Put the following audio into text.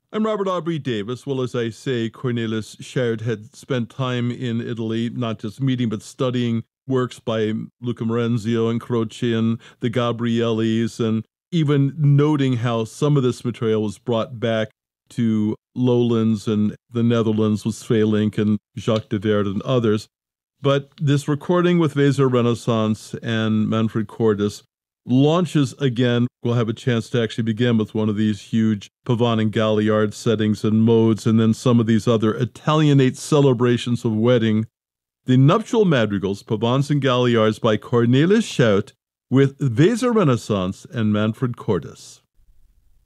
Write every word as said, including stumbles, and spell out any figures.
I'm Robert Aubrey Davis. Well, as I say, Cornelis Schaert had spent time in Italy, not just meeting, but studying works by Luca Marenzio and Croce and the Gabriellis, and even noting how some of this material was brought back to Lowlands and the Netherlands with Sweelinck and Jacques de Werd and others. But this recording with Weser Renaissance and Manfred Cordes launches again. We'll have a chance to actually begin with one of these huge Pavane and Galliard settings and modes, and then some of these other Italianate celebrations of wedding. The Nuptial Madrigals, Pavanes and Galliards by Cornelis Schaert with Weser Renaissance and Manfred Cordes.